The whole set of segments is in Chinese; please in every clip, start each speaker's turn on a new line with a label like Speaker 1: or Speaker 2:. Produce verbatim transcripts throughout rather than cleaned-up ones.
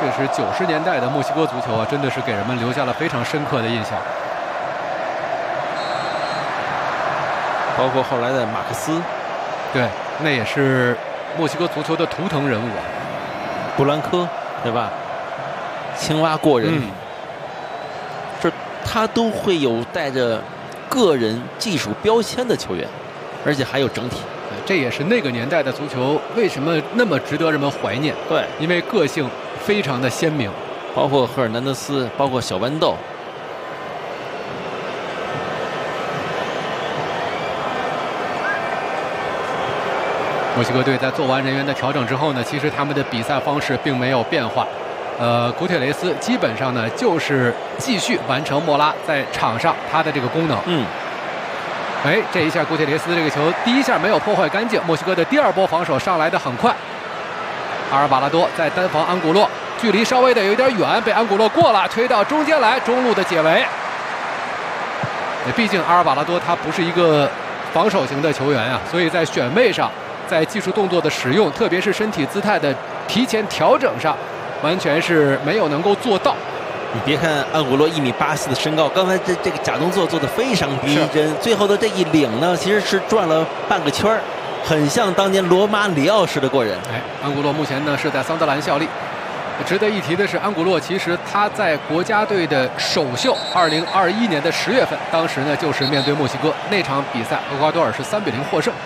Speaker 1: 确实九十年代的墨西哥足球啊，真的是给人们留下了非常深刻的印象。
Speaker 2: 包括后来的马克思，
Speaker 1: 对，那也是墨西哥足球的图腾人物啊。
Speaker 2: 布兰科，对吧？青蛙过人，嗯、这他都会有带着个人技术标签的球员，而且还有整体。
Speaker 1: 这也是那个年代的足球为什么那么值得人们怀念。
Speaker 2: 对，
Speaker 1: 因为个性非常的鲜明，
Speaker 2: 包括赫尔南德斯，包括小豌豆。
Speaker 1: 墨西哥队在做完人员的调整之后呢，其实他们的比赛方式并没有变化。呃，古铁雷斯基本上呢就是继续完成莫拉在场上他的这个功能。
Speaker 2: 嗯。
Speaker 1: 哎，这一下古铁雷斯这个球第一下没有破坏干净，墨西哥的第二波防守上来的很快。阿尔瓦拉多在单防安古洛，距离稍微的有点远，被安古洛过了，推到中间来，中路的解围。毕竟阿尔瓦拉多他不是一个防守型的球员啊，所以在选位上，在技术动作的使用，特别是身体姿态的提前调整上，完全是没有能够做到。
Speaker 2: 你别看安古洛一米八四的身高，刚才这这个假动作做得非常逼真，最后的这一领呢，其实是转了半个圈儿，很像当年罗马里奥式的过人。
Speaker 1: 哎，安古洛目前呢是在桑德兰效力。值得一提的是，安古洛其实他在国家队的首秀，二零二一年的十月份，当时呢就是面对墨西哥那场比赛，厄瓜多尔是三比零获胜。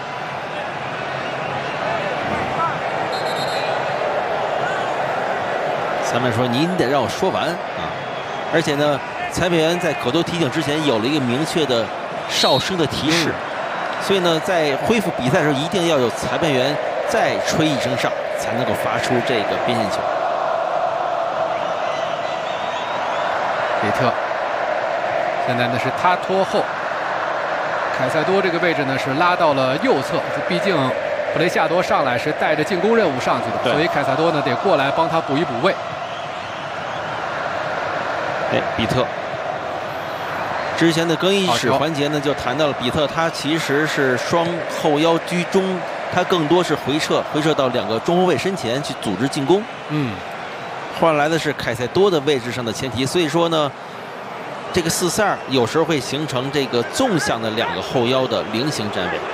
Speaker 2: 裁判说：“您得让我说完啊！”而且呢，裁判员在口头提醒之前有了一个明确的哨声的提示，嗯、所以呢，在恢复比赛的时候，一定要有裁判员再吹一声哨，才能够发出这个边线球。
Speaker 1: 比特，现在呢是他拖后，凯塞多这个位置呢是拉到了右侧，毕竟普雷西亚多上来是带着进攻任务上去的，所以凯塞多呢得过来帮他补一补位。
Speaker 2: 哎，比特之前的更衣室环节呢，就谈到了比特，他其实是双后腰居中，他更多是回撤，回撤到两个中后卫身前去组织进攻。
Speaker 1: 嗯，
Speaker 2: 换来的是凯塞多的位置上的前提，所以说呢，这个四四二有时候会形成这个纵向的两个后腰的菱形站位。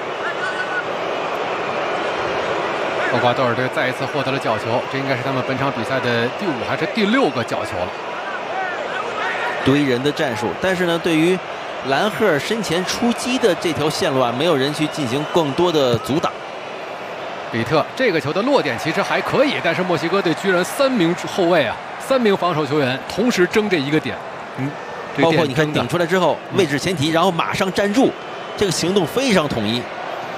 Speaker 1: 厄瓜多尔队再一次获得了角球，这应该是他们本场比赛的第五还是第六个角球了。
Speaker 2: 堆人的战术，但是呢，对于兰赫尔身前出击的这条线路啊，没有人去进行更多的阻挡。
Speaker 1: 比特这个球的落点其实还可以，但是墨西哥队居然三名后卫啊，三名防守球员同时争这一个点。嗯，
Speaker 2: 包括你看顶出来之后，位置前提，然后马上站住，这个行动非常统一。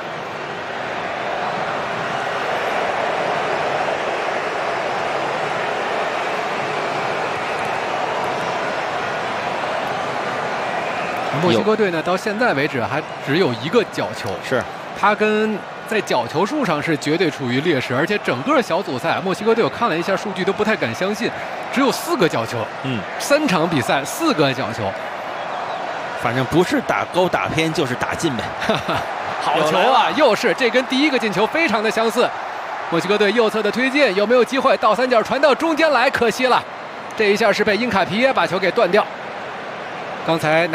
Speaker 1: 墨西哥队呢，到现在为止还只有一个角球，
Speaker 2: 是
Speaker 1: 他跟在角球数上是绝对处于劣势，而且整个小组赛，墨西哥队我看了一下数据，都不太敢相信，只有四个角球，
Speaker 2: 嗯，
Speaker 1: 三场比赛四个角球，
Speaker 2: 反正不是打高打偏就是打进呗。
Speaker 1: 好球啊！又是这跟第一个进球非常的相似。墨西哥队右侧的推进有没有机会？倒三角传到中间来，可惜了，这一下是被因卡皮耶把球给断掉。刚才。